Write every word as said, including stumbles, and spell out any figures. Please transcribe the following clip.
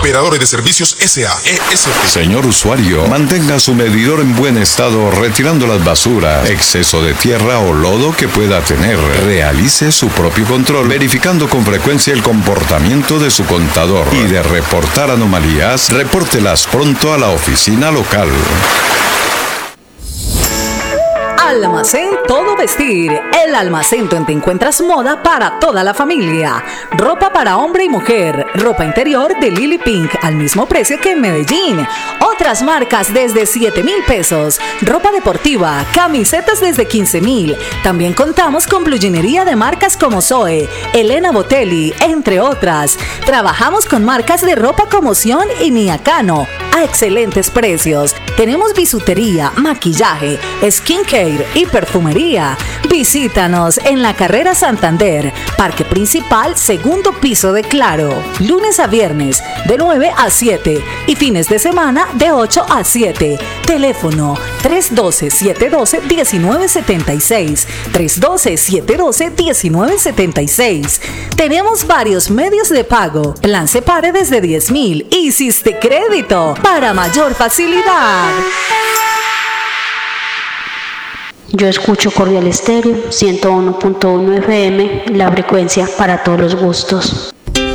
Operadores de Servicios S A E S P. Señor usuario, mantenga su medidor en buen estado retirando las basuras, exceso de tierra o lodo que pueda tener. Realice su propio control, verificando con frecuencia el comportamiento de su contador. Y de reportar anomalías, repórtelas pronto a la oficina local. Almacén Todo Vestir, el almacén donde encuentras moda para toda la familia. Ropa para hombre y mujer, ropa interior de Lily Pink al mismo precio que en Medellín. Otras marcas desde siete mil pesos. Ropa deportiva, camisetas desde quince mil. También contamos con bluginería de marcas como Zoe, Elena Botelli, entre otras. Trabajamos con marcas de ropa como Sion y Niacano a excelentes precios. Tenemos bisutería, maquillaje, skincare y perfumería. Visítanos en la Carrera Santander, Parque Principal, segundo piso de Claro. Lunes a viernes de nueve a siete y fines de semana de ocho a siete. Teléfono tres uno dos, siete uno dos, uno nueve siete seis. tres uno dos, siete uno dos, uno nueve siete seis. Tenemos varios medios de pago. Plan Separe desde diez mil y Hiciste Crédito para mayor facilidad. Yo escucho Cordial Estéreo ciento uno punto uno F M, la frecuencia para todos los gustos.